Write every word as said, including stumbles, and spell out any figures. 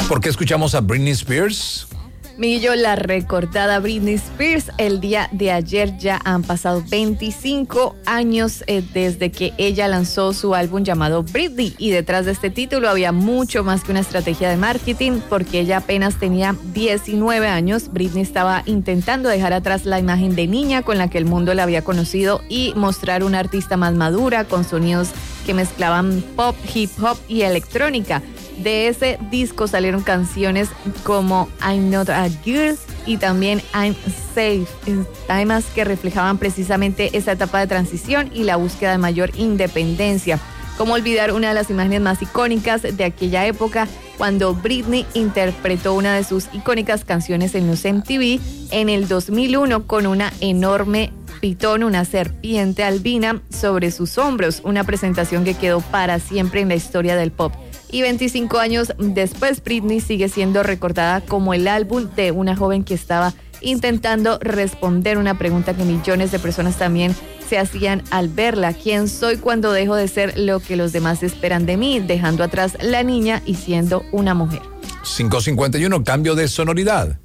¿Por qué escuchamos a Britney Spears? Millo, la recordada Britney Spears, el día de ayer ya han pasado veinticinco años eh, desde que ella lanzó su álbum llamado Britney, y detrás de este título había mucho más que una estrategia de marketing, porque ella apenas tenía diecinueve años. Britney estaba intentando dejar atrás la imagen de niña con la que el mundo la había conocido y mostrar una artista más madura con sonidos que mezclaban pop, hip hop y electrónica. De ese disco salieron canciones como I'm Not a Girl y también I'm Safe, temas que reflejaban precisamente esa etapa de transición y la búsqueda de mayor independencia. Cómo olvidar una de las imágenes más icónicas de aquella época, cuando Britney interpretó una de sus icónicas canciones en los M T V en el dos mil uno con una enorme pitón, una serpiente albina sobre sus hombros, una presentación que quedó para siempre en la historia del pop. Y veinticinco años después, Britney sigue siendo recordada como el álbum de una joven que estaba intentando responder una pregunta que millones de personas también se hacían al verla. ¿Quién soy cuando dejo de ser lo que los demás esperan de mí? Dejando atrás la niña y siendo una mujer. cinco cincuenta y uno, cambio de sonoridad.